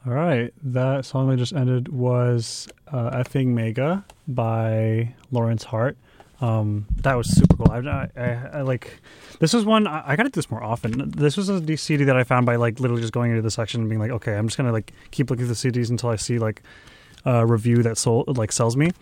All right, that song I just ended was "Effing Mega" by Lawrence Hart. That was super cool. I like this was one I gotta do this more often. This was a CD that I found by like literally just going into the section and being like, okay, I'm just gonna like keep looking at the CDs until I see like a review that sells me.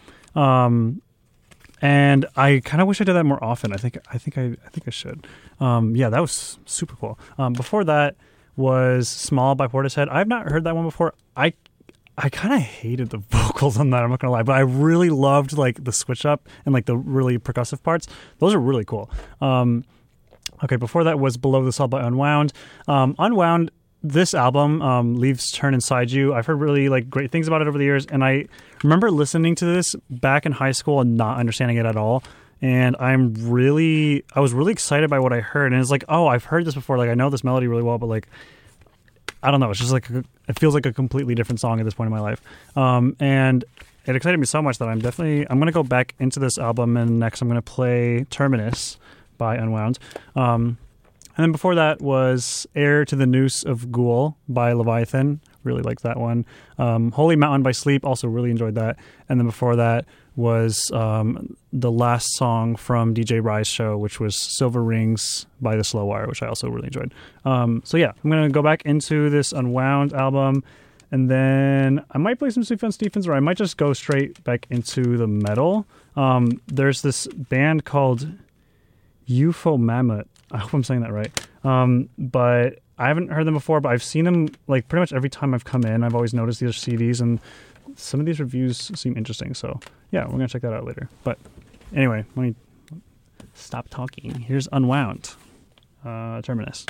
And I kind of wish I did that more often. I think I should. Yeah, that was super cool. Before that was "Small" by Portishead. I've not heard that one before. I kind of hated the vocals on that. I'm not gonna lie, but I really loved like the switch up and like the really percussive parts. Those are really cool. Okay, before that was "Below the Salt" by Unwound. Unwound. This album, Leaves Turn Inside You. I've heard really like great things about it over the years, and I remember listening to this back in high school and not understanding it at all. And I was really excited by what I heard, and it's like, oh, I've heard this before. Like I know this melody really well, but like I don't know. It's just like it feels like a completely different song at this point in my life. And it excited me so much that I'm going to go back into this album, and next I'm going to play "Terminus" by Unwound. And then before that was "Heir to the Noose of Ghoul" by Leviathan. Really liked that one. "Holy Mountain" by Sleep. Also really enjoyed that. And then before that was the last song from DJ Rise Show, which was "Silver Rings" by The Slow Wire, which I also really enjoyed. So yeah, I'm going to go back into this Unwound album, and then I might play some Sufjan Stevens, or I might just go straight back into the metal. There's this band called UFO Mammoth. I hope I'm saying that right. But I haven't heard them before, but I've seen them like pretty much every time I've come in. I've always noticed these CDs, and some of these reviews seem interesting. So yeah, we're going to check that out later. But anyway, let me stop talking. Here's Unwound, Terminus.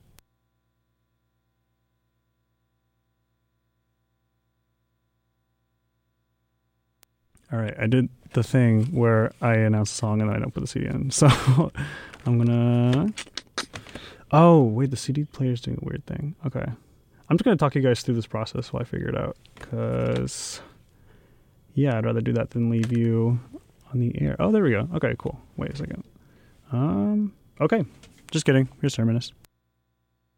All right, I did the thing where I announce a song and then I don't put the CD in. So I'm gonna. Oh wait, the CD player's doing a weird thing. Okay, I'm just gonna talk you guys through this process while I figure it out. Cause yeah, I'd rather do that than leave you on the air. Oh, there we go. Okay, cool. Wait a second. Okay, just kidding. Here's Terminus.